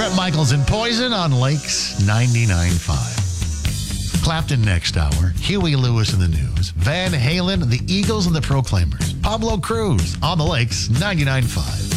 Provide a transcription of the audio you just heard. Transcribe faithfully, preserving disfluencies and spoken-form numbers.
Bret Michaels and Poison on Lakes ninety-nine point five. Clapton next hour. Huey Lewis in the news. Van Halen, the Eagles, and the Proclaimers. Pablo Cruz on the Lakes ninety-nine point five.